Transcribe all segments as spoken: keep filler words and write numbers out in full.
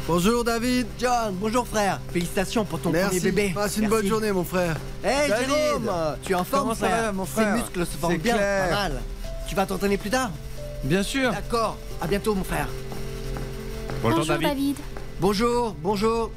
Bonjour David. John, bonjour frère. Félicitations pour ton Merci. premier bébé. Passe une Merci. bonne journée mon frère. Hey David. Jérôme, tu es en forme Comment ça frère va, mon frère? Ses muscles se forment C'est bien, clair. pas mal. Tu vas t'entraîner plus tard? Bien sûr. D'accord, à bientôt mon frère. Bonjour, Bonjour David. David. Bonjour, bonjour.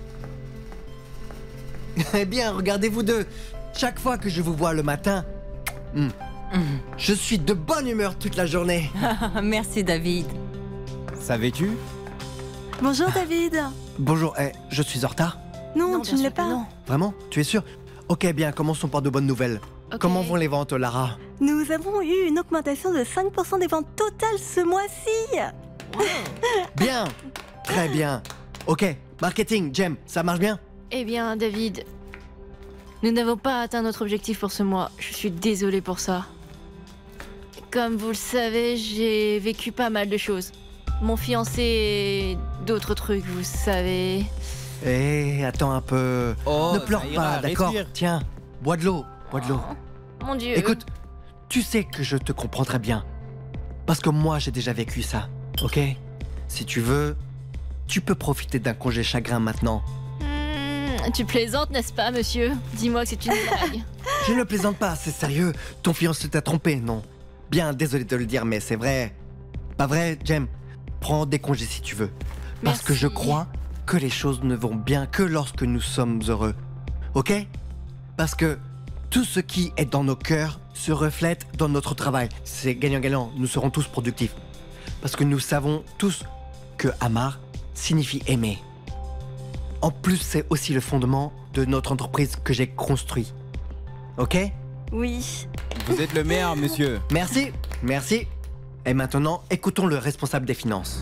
Eh bien, regardez-vous deux. Chaque fois que je vous vois le matin, hmm, je suis de bonne humeur toute la journée. Merci David. Savais-tu? Bonjour David. Bonjour, eh, je suis en retard? Non, Non, tu bien ne l'es sûr que pas. non. Vraiment? Tu es sûr? Ok, bien, commençons par de bonnes nouvelles. Ok. Comment vont les ventes, Lara? Nous avons eu une augmentation de cinq pour cent des ventes totales ce mois-ci. Bien, très bien. Ok, marketing, Jem, ça marche bien? Eh bien, David, nous n'avons pas atteint notre objectif pour ce mois. Je suis désolée pour ça. Comme vous le savez, j'ai vécu pas mal de choses. Mon fiancé et d'autres trucs, vous savez. Eh, attends un peu. Oh, ne pleure ça pas, ira, d'accord? respire. Tiens, bois de l'eau, bois de l'eau. Mon Dieu. Écoute, tu sais que je te comprends très bien. Parce que moi, j'ai déjà vécu ça, ok? Si tu veux, tu peux profiter d'un congé chagrin maintenant. Hmm, tu plaisantes, n'est-ce pas, monsieur? Dis-moi que c'est une blague. Je ne plaisante pas, c'est sérieux. Ton fiancé t'a trompé, non? Bien, désolé de le dire, mais c'est vrai. Pas vrai, Jem? Prends des congés si tu veux. Parce que je Merci. crois que les choses ne vont bien que lorsque nous sommes heureux. Ok? Parce que tout ce qui est dans nos cœurs se reflète dans notre travail. C'est gagnant-gagnant, nous serons tous productifs. Parce que nous savons tous que Amar signifie aimer. En plus, c'est aussi le fondement de notre entreprise que j'ai construit. Ok? Oui. Vous êtes le meilleur, monsieur. Merci, merci. Et maintenant, écoutons le responsable des finances.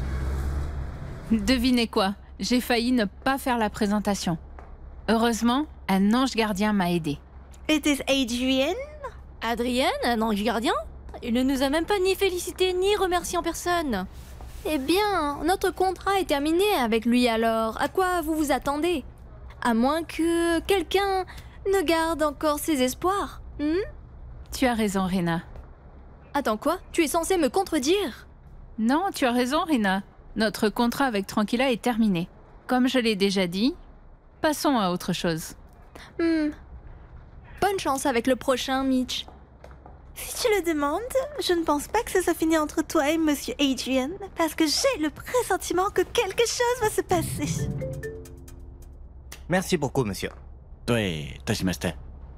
Devinez quoi? J'ai failli ne pas faire la présentation. Heureusement, un ange gardien m'a aidé. It is Adrian. Adrienne, un ange gardien? Il ne nous a même pas ni félicité ni remercié en personne. Eh bien, notre contrat est terminé avec lui alors. À quoi vous vous attendez? À moins que quelqu'un ne garde encore ses espoirs. Hmm? Tu as raison, Rina. Attends quoi? Tu es censé me contredire? Non, tu as raison, Rina. Notre contrat avec Tranquilla est terminé. Comme je l'ai déjà dit, passons à autre chose. Hmm. Bonne chance avec le prochain, Mitch. Si tu le demandes, je ne pense pas que ce soit fini entre toi et Monsieur Adrian, parce que j'ai le pressentiment que quelque chose va se passer. Merci beaucoup, monsieur. 对，いたしました。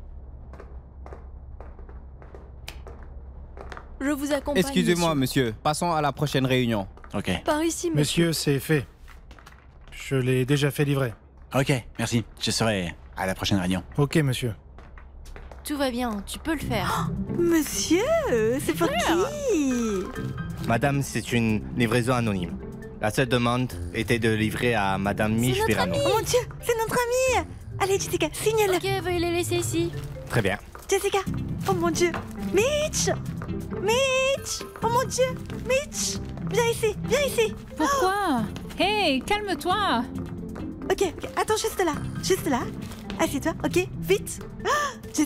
Je vous accompagne. Excusez-moi, monsieur. Passons à la prochaine réunion. Ok. Par ici, monsieur. Monsieur, c'est fait. Je l'ai déjà fait livrer. Ok, merci. Je serai à la prochaine réunion. Ok, monsieur. Tout va bien, tu peux le faire. Monsieur, c'est pour qui? Madame, c'est une livraison anonyme. La seule demande était de livrer à Madame Mich Verano. Oh mon Dieu, c'est notre amie. Allez, Jessica, signe-le. Ok, veuillez les laisser ici. Très bien. Jessica, oh mon Dieu. Mitch, Mitch, oh mon Dieu, Mitch, viens ici, viens ici. Pourquoi? Hey, calme-toi! Ok, ok, attends juste là, juste là. Assieds-toi, ok, vite. Ah, Jessica.